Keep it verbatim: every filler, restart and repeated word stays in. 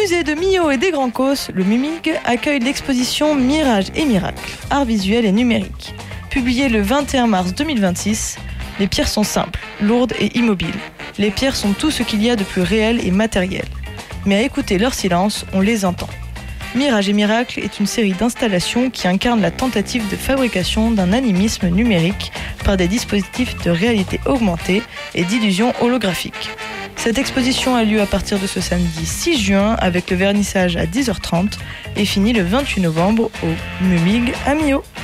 musée de Millau et des Grands Causses, le MUMIG, accueille l'exposition Mirage et Miracle, art visuel et numérique. Publiée le vingt et un mars deux mille vingt-six, les pierres sont simples, lourdes et immobiles. Les pierres sont tout ce qu'il y a de plus réel et matériel. Mais à écouter leur silence, on les entend. Mirage et Miracle est une série d'installations qui incarne la tentative de fabrication d'un animisme numérique par des dispositifs de réalité augmentée et d'illusion holographique. Cette exposition a lieu à partir de ce samedi six juin avec le vernissage à dix heures trente et finit le vingt-huit novembre au MUMIG à Millau.